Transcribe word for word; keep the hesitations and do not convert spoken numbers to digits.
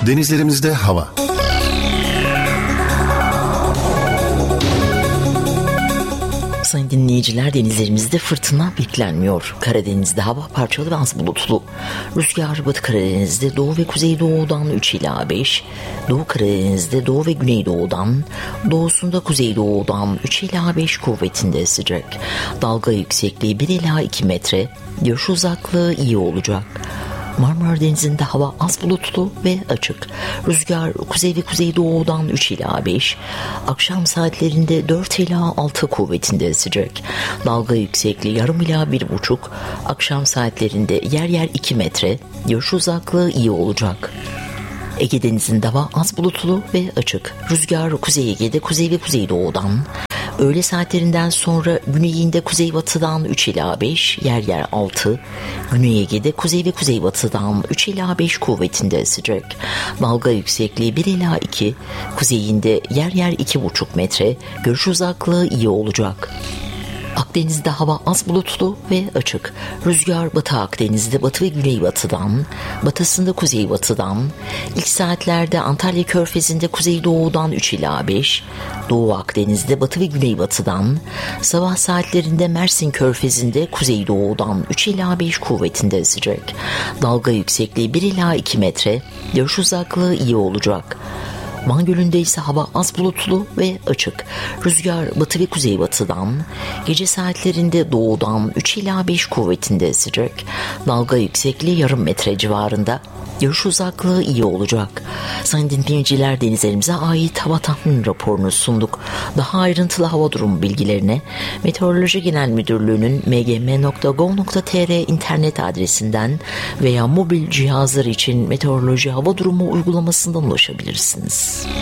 Denizlerimizde hava. Sayın dinleyiciler, denizlerimizde fırtına beklenmiyor. Karadeniz'de hava parçalı ve az bulutlu. Rüzgar Batı Karadeniz'de doğu ve kuzeydoğudan üç ila beş, Doğu Karadeniz'de doğu ve güneydoğudan, doğusunda kuzeydoğudan üç ila beş kuvvetinde esecek. Dalga yüksekliği bir ila iki metre, görüş uzaklığı iyi olacak. Marmara Denizi'nde hava az bulutlu ve açık. Rüzgar kuzey ve kuzeydoğudan üç ila beş, akşam saatlerinde dört ila altı kuvvetinde esecek. Dalga yüksekliği yarım ila bir buçuk, akşam saatlerinde yer yer iki metre, görüş uzaklığı iyi olacak. Ege Denizi'nde hava az bulutlu ve açık. Rüzgar Kuzey Ege'de kuzey ve kuzeydoğudan, öğle saatlerinden sonra güneyinde kuzeybatıdan üç ila beş, yer yer altı, Güney Ege'de kuzey ve kuzeybatıdan üç ila beş kuvvetinde esecek. Dalga yüksekliği bir ila iki, kuzeyinde yer yer iki buçuk metre, görüş uzaklığı iyi olacak. Akdeniz'de hava az bulutlu ve açık. Rüzgar Batı Akdeniz'de batı ve güneybatıdan, batısında kuzeybatıdan, ilk saatlerde Antalya Körfezi'nde kuzeydoğudan üç ila beş, Doğu Akdeniz'de batı ve güneybatıdan, sabah saatlerinde Mersin Körfezi'nde kuzeydoğudan üç ila beş kuvvetinde esecek. Dalga yüksekliği bir ila iki metre, görüş uzaklığı iyi olacak. Van Gölü'nde ise hava az bulutlu ve açık. Rüzgar batı ve kuzeybatıdan, gece saatlerinde doğudan üç ila beş kuvvetinde esecek. Dalga yüksekliği yarım metre civarında. Görüş uzaklığı iyi olacak. Sayın dinleyiciler, denizlerimize ait hava tahmin raporunu sunduk. Daha ayrıntılı hava durumu bilgilerine Meteoroloji Genel Müdürlüğü'nün m g m nokta gov nokta t r internet adresinden veya mobil cihazlar için meteoroloji hava durumu uygulamasından ulaşabilirsiniz.